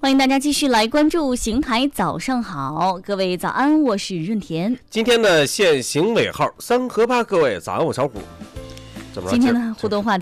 欢迎大家继续来关注邢台早上好，各位早安，我是润田。 今天的限行尾号3和8，各位早安，我小虎。 今天的互动话题